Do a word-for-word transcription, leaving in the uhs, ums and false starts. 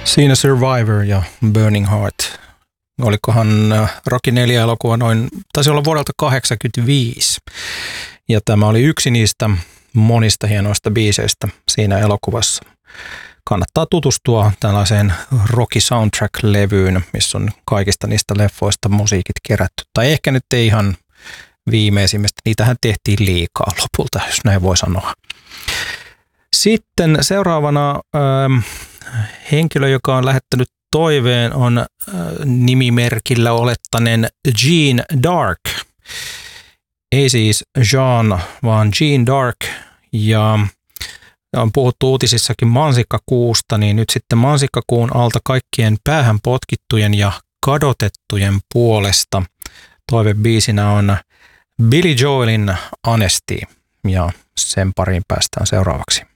Siinä Survivor ja Burning Heart. Olikohan Rocky neljä elokuva noin, taisi olla vuodelta kahdeksankymmentäviisi. Ja tämä oli yksi niistä monista hienoista biiseistä siinä elokuvassa. Kannattaa tutustua tällaiseen Rocky Soundtrack-levyyn, missä on kaikista niistä leffoista musiikit kerätty. Tai ehkä nyt ei ihan viimeisimmistä. Niitähän tehtiin liikaa lopulta, jos näin voi sanoa. Sitten seuraavana äh, henkilö, joka on lähettänyt toiveen, on äh, nimimerkillä olettaneen Jean Dark. Ei siis Jean, vaan Jean Dark. Ja on puhuttu uutisissakin mansikkakuusta, niin nyt sitten mansikkakuun alta kaikkien päähän potkittujen ja kadotettujen puolesta toivebiisinä on Billy Joelin Honesty, ja sen pariin päästään seuraavaksi.